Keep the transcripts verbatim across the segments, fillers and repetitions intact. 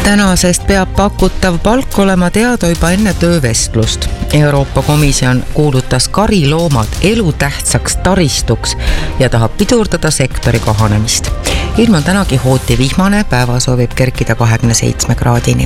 Tänasest peab pakutav palk olema teada juba enne töövestlust. Euroopa Komisjon kuulutas kariloomad elutähtsaks taristuks ja tahab pidurdada sektori kahanemist. Ilm on tänagi hooti vihmane, päeva soovib kerkida kahekümne seitsme kraadini.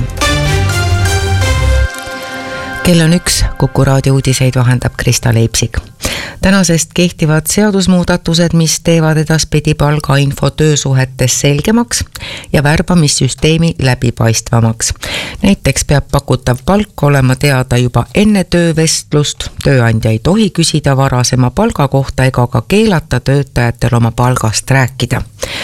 Kell on üks, Kuku raadio uudiseid vahendab Krista Leipsik. Tänasest kehtivad seadusmuudatused, mis teevad edaspidi palgainfo töösuhetes selgemaks ja värbamissüsteemi läbipaistvamaks. Näiteks peab pakutav palk olema teada juba enne töövestlust. Tööandja ei tohi küsida varasema palga kohta ega ka keelata töötajatel oma palgast rääkida.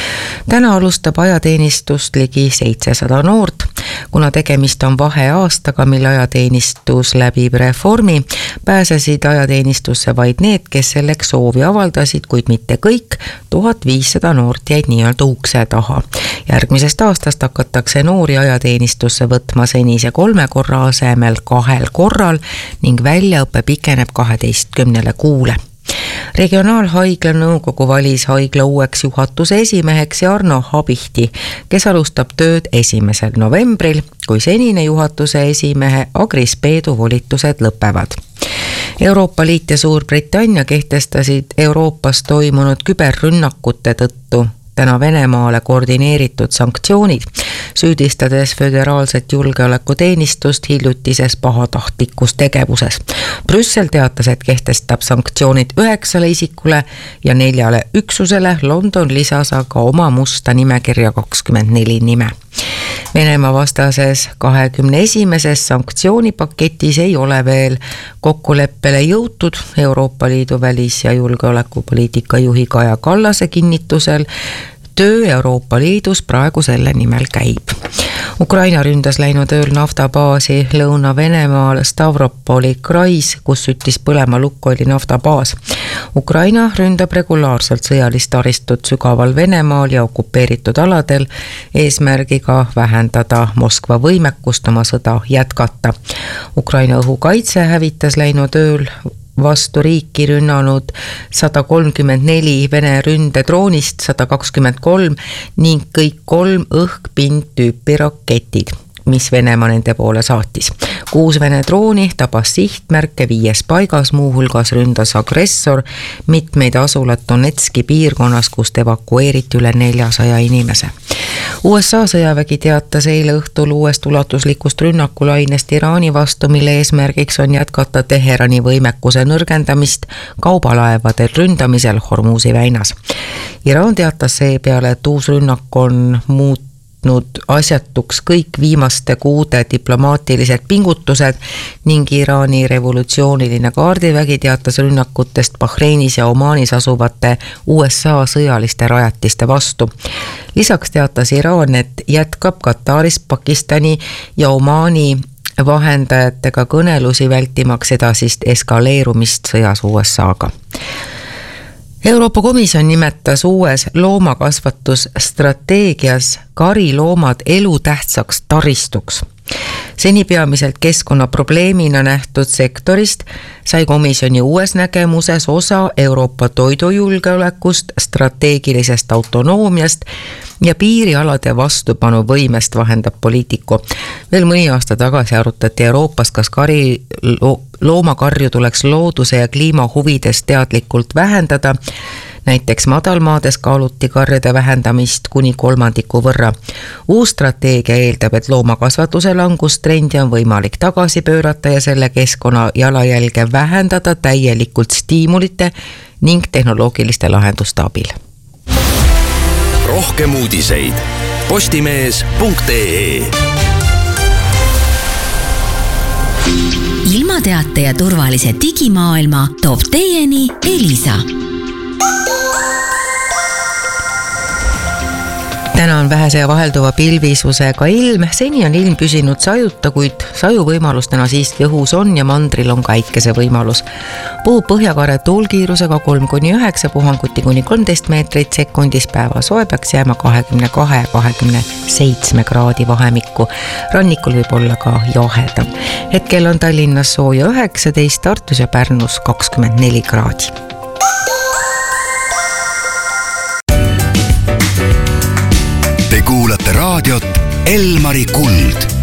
Täna alustab ajateenistust ligi seitsesada noort. Kuna tegemist on vaheaastaga, mille ajateenistus läbib reformi, pääsesid ajateenistusse vaid need, kes selleks soovi avaldasid, kuid mitte kõik. tuhat viissada noort jäid nii-öelda ukse taha. Järgmisest aastast hakatakse noori ajateenistusse võtma senise kolme korra asemel kahel korral ning väljaõpe pikeneb kaheteistkümnele kuule. Regionaalhaigla nõukogu valis haigla uueks juhatuse esimeheks Jarno Habihti, kes alustab tööd esimesel novembril, kui senine juhatuse esimehe Agris Peedu volitused lõpevad. Euroopa Liit ja Suurbritannia kehtestasid Euroopas toimunud küberrünnakute tõttu täna Venemaale koordineeritud sanktsioonid, süüdistades föderaalset julgeolekuteenistust hiljutises pahatahtlikus tegevuses. Brüssel teatas, et kehtestab sanktsioonid üheksale isikule ja neljale üksusele. London lisas aga oma musta nimekirja kakskümmend neli nime. Venemaa vastases kahekümne esimeses sanktsioonipaketis ei ole veel kokkuleppele jõutud. Euroopa Liidu välis- ja julgeolekupoliitika juhi Kaja Kallase kinnitusel töö Euroopa Liidus praegu selle nimel käib. Ukraina ründas läinud ööl naftabaasi Lõuna-Venemaal Stavropoli krais, kus süttis põlema Lukoili naftabaas. Ukraina ründab regulaarselt sõjalist taristut sügaval Venemaal ja okupeeritud aladel eesmärgiga vähendada Moskva võimekust oma sõda jätkata. Ukraina õhukaitse hävitas läinud ööl vastu riiki rünnanud sada kolmkümmend neli Vene ründedroonist, sada kakskümmend kolm ning kõik kolm õhk-pind-tüüpi raketid, mis Venemaa nende poole saatis. Kuus Vene drooni tabas sihtmärke viies paigas, muuhulgas ründas agressor mitmeid asulat Donetski piirkonnas, kust evakueeriti üle neljasaja inimese. U S A sõjavägi teatas eile õhtul uuest ulatuslikust rünnakulainest Iraani vastu, mille eesmärgiks on jätkata Teherani võimekuse nõrgendamist kaubalaevadel ründamisel Hormuzi väinas. Iraan teatas seepeale, et uus rünnak on muut asjatuks kõik viimaste kuude diplomaatilised pingutused ning Iraani revolutsiooniline kaardivägi teatas rünnakutest Bahreinis ja Omaanis asuvate U S A sõjaliste rajatiste vastu. Lisaks teatas Iraan, et jätkab Kataris, Pakistani ja Omaani vahendajatega kõnelusi vältimaks edasist eskaleerumist sõjas U S A-ga. Euroopa Komisjon nimetas uues loomakasvatusstrateegias kariloomad elutähtsaks taristuks. Seni peamiselt keskkonnaprobleemina nähtud sektorist sai komisjoni uues nägemuses osa Euroopa toidujulgeolekust, strateegilisest autonoomiast ja piirialade vastupanu võimest, vahendab poliitiku. Veel mõni aasta tagasi arutati Euroopas, kas kari loomakarju tuleks looduse ja kliima huvides teadlikult vähendada. Näiteks madalmaades kaaluti karjade vähendamist kuni kolmandiku võrra. Uus strateegia eeldab, et loomakasvatuse langustrendi on võimalik tagasi pöörata ja selle keskkonna jalajälge vähendada täielikult stiimulite ning tehnoloogiliste lahenduste abil. Rohkem uudiseid postimees punkt ee. Ilmateate ja turvalise digimaailma toob teieni Elisa. Täna on vähese ja vahelduva pilvisusega ilm. Seni on ilm püsinud sajuta, kuid saju võimalus täna siiski õhus on ja mandril on päikese võimalus. Puhub põhjakare tuulkiirusega kolm kuni üheksa, puhanguti kuni kolmteist meetrit sekundis. Päeva soe peaks jääma kahekümne kahe kahekümne seitsme kraadi vahemikku. Rannikul võib olla ka jahedam. Hetkel on Tallinnas sooja üheksateist, Tartus ja Pärnus kakskümmend neli kraadi. Te kuulate raadiot Elmari kuld